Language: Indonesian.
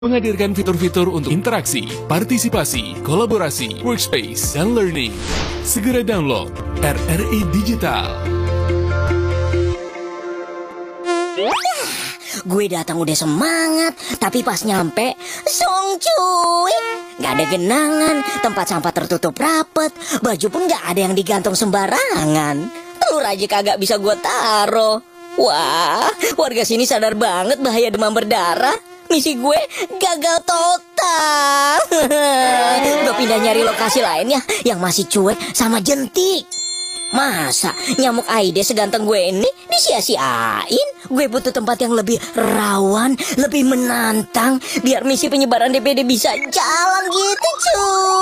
menghadirkan fitur-fitur untuk interaksi, partisipasi, kolaborasi, workspace, dan learning. Segera download RRI Digital. Gue datang udah semangat, tapi pas nyampe, song cuy, gak ada genangan, tempat sampah tertutup rapet, baju pun gak ada yang digantung sembarangan, telur aja kagak bisa gue taro. Wah, warga sini sadar banget bahaya demam berdarah. Misi gue gagal total. Gue pindah nyari lokasi lainnya yang masih cuek sama jentik. Masa nyamuk Aedes seganteng gue ini disia-siain? Gue butuh tempat yang lebih rawan, lebih menantang, biar misi penyebaran DBD bisa jalan gitu cuy.